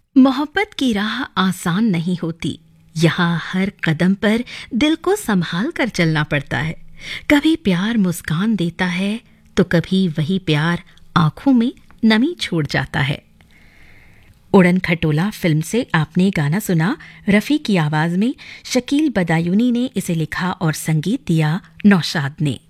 मोहब्बत की राह आसान नहीं होती। यहाँ हर कदम पर दिल को संभाल कर चलना पड़ता है। कभी प्यार मुस्कान देता है तो कभी वही प्यार आंखों में नमी छोड़ जाता है। उड़न खटोला फिल्म से आपने गाना सुना। रफ़ी की आवाज में शकील बदायूनी ने इसे लिखा और संगीत दिया नौशाद ने।